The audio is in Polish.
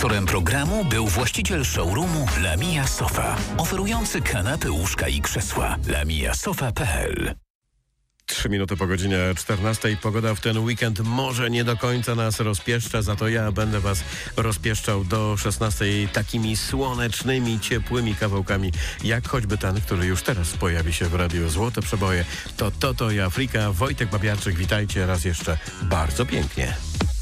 Sponsorem programu był właściciel showroomu Lamia Sofa, oferujący kanapy, łóżka i krzesła. lamiasofa.pl. 3 minuty po godzinie 14. Pogoda w ten weekend może nie do końca nas rozpieszcza, za to ja będę was rozpieszczał do 16 takimi słonecznymi, ciepłymi kawałkami, jak choćby ten, który już teraz pojawi się w radiu Złote Przeboje. To Toto i Afryka. Wojtek Babiarczyk, witajcie raz jeszcze bardzo pięknie.